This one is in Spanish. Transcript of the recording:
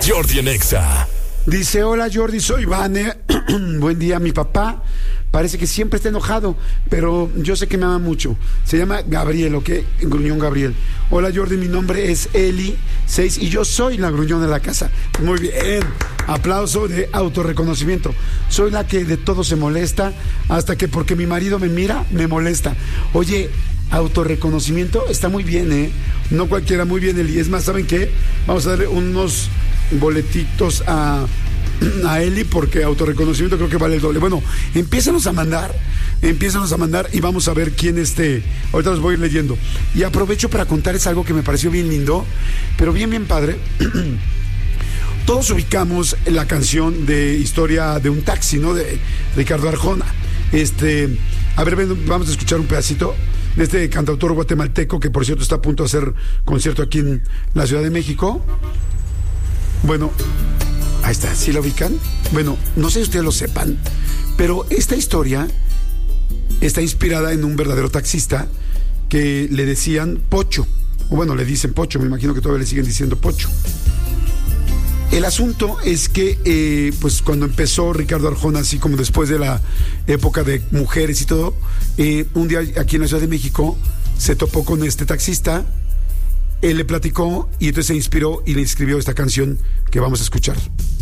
Jordi en Exa. Dice, hola Jordi, soy Vane. Buen día, mi papá parece que siempre está enojado, pero yo sé que me ama mucho. Se llama Gabriel, ¿ok? Gruñón Gabriel. Hola Jordi, mi nombre es Eli 6 y yo soy la gruñón de la casa. Muy bien, aplauso de autorreconocimiento. Soy la que de todo se molesta, hasta que porque mi marido me mira, me molesta. Oye, autorreconocimiento está muy bien, ¿eh? No cualquiera, muy bien, Eli. Es más, ¿saben qué? Vamos a darle unos boletitos a Eli, porque autorreconocimiento creo que vale el doble. Bueno, empiézanos a mandar y vamos a ver quién ahorita los voy a ir leyendo. Y aprovecho para contarles algo que me pareció bien lindo, pero bien padre. Todos ubicamos la canción de Historia de un taxi, ¿no? De Ricardo Arjona. A ver, vamos a escuchar un pedacito de este cantautor guatemalteco, que por cierto está a punto de hacer concierto aquí en la Ciudad de México. Bueno, ahí está, ¿sí la ubican? Bueno, no sé si ustedes lo sepan, pero esta historia está inspirada en un verdadero taxista que le decían Pocho, o bueno, le dicen Pocho, me imagino que todavía le siguen diciendo Pocho. El asunto es que, pues cuando empezó Ricardo Arjona, así como después de la época de mujeres y todo, un día aquí en la Ciudad de México se topó con este taxista. Él le platicó y entonces se inspiró y le escribió esta canción que vamos a escuchar.